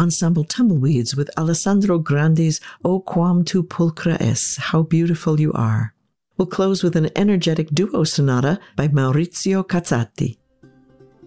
Ensemble Tumbleweeds with Alessandro Grandi's O Quam Tu Pulchra Es, How Beautiful You Are. We'll close with an energetic duo sonata by Maurizio Cazzati.